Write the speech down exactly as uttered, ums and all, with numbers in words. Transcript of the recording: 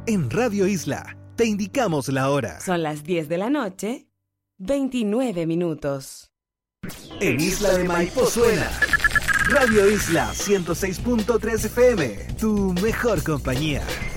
En Radio Isla te indicamos la hora. Son las diez de la noche, veintinueve minutos. En Isla de Maipo suena Radio Isla ciento seis punto tres F M, tu mejor compañía.